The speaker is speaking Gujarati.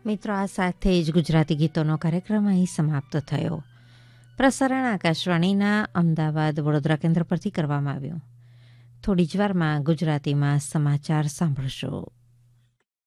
મિત્રો, આ સાથે જ ગુજરાતી ગીતોનો કાર્યક્રમ અહીં સમાપ્ત થયો. પ્રસારણ આકાશવાણીના અમદાવાદ વડોદરા કેન્દ્ર પરથી કરવામાં આવ્યું. થોડી જ વારમાં ગુજરાતીમાં સમાચાર સાંભળશો.